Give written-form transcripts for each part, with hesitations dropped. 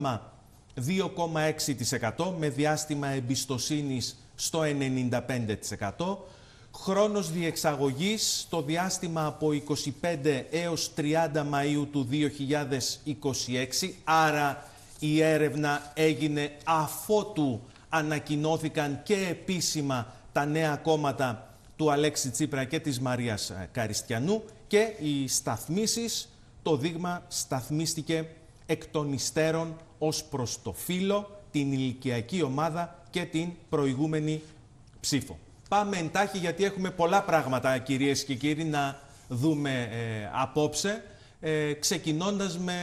2,6% με διάστημα εμπιστοσύνης στο 95%. Χρόνος διεξαγωγής στο διάστημα από 25 έως 30 Μαΐου του 2026. Άρα η έρευνα έγινε αφότου ανακοινώθηκαν και επίσημα τα νέα κόμματα του Αλέξη Τσίπρα και της Μαρίας Καριστιανού και οι σταθμίσεις, το δείγμα σταθμίστηκε εκ των υστέρων ως προς το φύλο, την ηλικιακή ομάδα και την προηγούμενη ψήφο. Πάμε εντάχει γιατί έχουμε πολλά πράγματα, κυρίες και κύριοι, να δούμε απόψε, ξεκινώντας με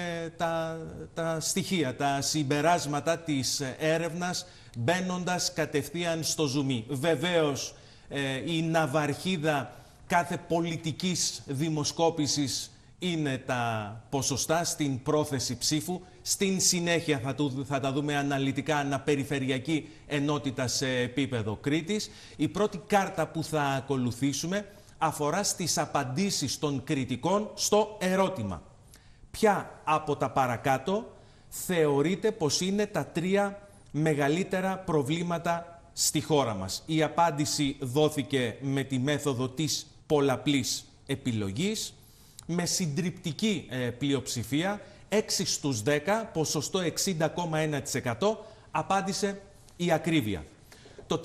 τα στοιχεία, τα συμπεράσματα της έρευνας, μπαίνοντας κατευθείαν στο ζουμί. Βεβαίως, η ναυαρχίδα κάθε πολιτικής δημοσκόπησης είναι τα ποσοστά στην πρόθεση ψήφου. Στην συνέχεια θα τα δούμε αναλυτικά αναπεριφερειακή ενότητα σε επίπεδο Κρήτης. Η πρώτη κάρτα που θα ακολουθήσουμε αφορά στις απαντήσεις των κριτικών στο ερώτημα. Ποια από τα παρακάτω θεωρείται πως είναι τα τρία μεγαλύτερα προβλήματα στη χώρα μας? Η απάντηση δόθηκε με τη μέθοδο της πολλαπλής επιλογής, με συντριπτική πλειοψηφία, 6 στους 10, ποσοστό 60,1%, απάντησε η ακρίβεια. Το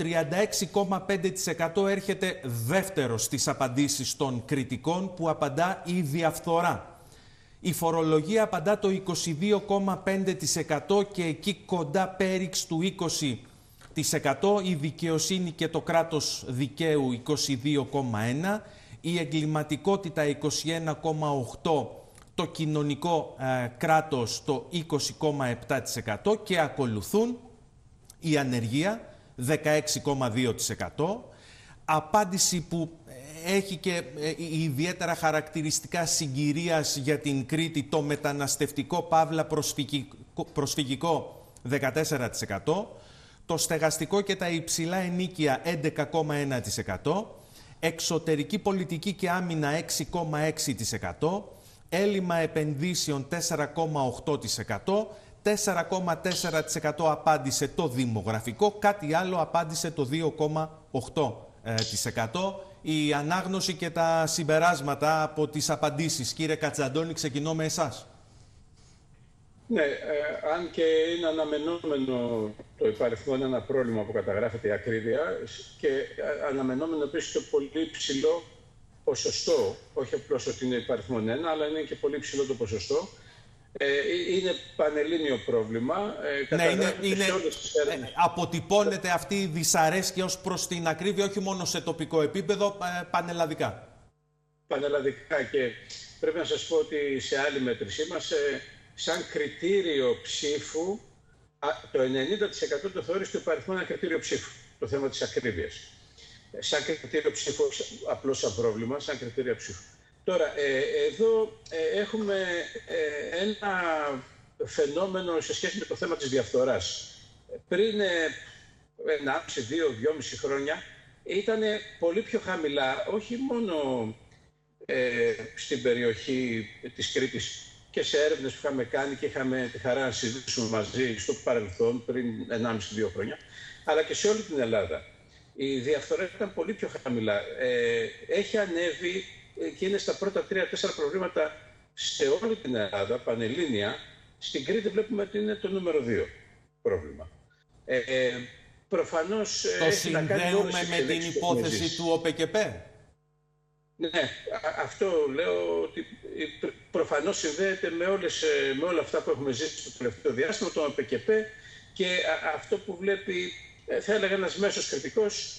36,5% έρχεται δεύτερο στις απαντήσεις των κριτικών, που απαντά η διαφθορά. Η φορολογία απαντά το 22,5% και εκεί κοντά πέριξ του 20%, η δικαιοσύνη και το κράτος δικαίου 22,1%, η εγκληματικότητα 21,8%, το κοινωνικό κράτος το 20,7% και ακολουθούν η ανεργία 16,2%. Απάντηση που έχει και ιδιαίτερα χαρακτηριστικά συγκυρίας για την Κρήτη, το μεταναστευτικό παύλα προσφυγικό 14%, το στεγαστικό και τα υψηλά ενοίκια 11,1%, εξωτερική πολιτική και άμυνα 6,6%, έλλειμμα επενδύσεων 4,8%, 4,4% απάντησε το δημογραφικό, κάτι άλλο απάντησε το 2,8%. Η ανάγνωση και τα συμπεράσματα από τις απαντήσεις. Κύριε Κατσαντώνη, ξεκινώ με εσάς. Ναι, αν και είναι αναμενόμενο το υπαριθμό, είναι ένα πρόβλημα που καταγράφεται η ακρίβεια, και αναμενόμενο επίσης το πολύ ψηλό ποσοστό, όχι απλώς ότι είναι υπαριθμό 1, αλλά είναι και πολύ ψηλό το ποσοστό. Είναι πανελλήνιο πρόβλημα. Ναι, αποτυπώνεται αυτή η δυσαρέσκεια ως προς την ακρίβεια, όχι μόνο σε τοπικό επίπεδο, πανελλαδικά. Πανελλαδικά, και πρέπει να σας πω ότι σε άλλη μέτρησή μας, σαν κριτήριο ψήφου, το 90% το θεώρησε το υπαριθμό ένα κριτήριο ψήφου, το θέμα της ακρίβειας. Σαν κριτήριο ψήφου, απλώς σαν πρόβλημα, σαν κριτήριο ψήφου. Τώρα, εδώ έχουμε ένα φαινόμενο σε σχέση με το θέμα της διαφθοράς. Πριν 1,5, 2,5 χρόνια ήταν πολύ πιο χαμηλά, όχι μόνο στην περιοχή της Κρήτης και σε έρευνες που είχαμε κάνει και είχαμε τη χαρά να συζητήσουμε μαζί στο παρελθόν, πριν 1,5-2 χρόνια, αλλά και σε όλη την Ελλάδα. Η διαφθορά ήταν πολύ πιο χαμηλά. Έχει ανέβει και είναι στα πρώτα 3-4 προβλήματα σε όλη την Ελλάδα, πανελλήνια. Στην Κρήτη βλέπουμε ότι είναι το νούμερο 2 πρόβλημα. Προφανώς το συνδέουμε με την υπόθεση του ΟΠΕΚΕΠΕ. Ναι, αυτό λέω ότι προφανώς συνδέεται με όλα αυτά που έχουμε ζήσει το τελευταίο διάστημα, το ΟΠΕΚΕΠΕ, και αυτό που βλέπει, θα έλεγα, ένας μέσος κριτικός,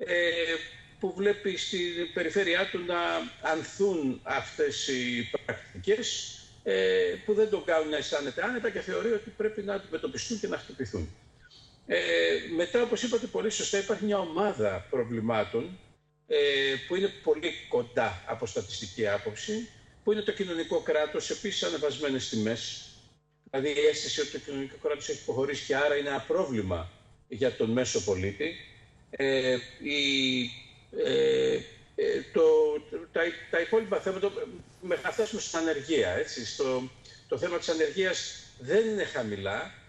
που βλέπει στην περιφέρειά του να ανθούν αυτές οι πρακτικές, που δεν τον κάνουν να αισθάνεται άνετα και θεωρεί ότι πρέπει να αντιμετωπιστούν και να χτυπηθούν. Μετά, όπως είπατε πολύ σωστά, υπάρχει μια ομάδα προβλημάτων που είναι πολύ κοντά από στατιστική άποψη, που είναι το κοινωνικό κράτος, επίσης ανεβασμένες τιμές. Δηλαδή η αίσθηση ότι το κοινωνικό κράτος έχει υποχωρήσει και άρα είναι ένα πρόβλημα για τον μέσο πολίτη. Τα υπόλοιπα θέματα, μέχρι να φτάσουμε στην ανεργία. Έτσι, το θέμα της ανεργίας δεν είναι χαμηλά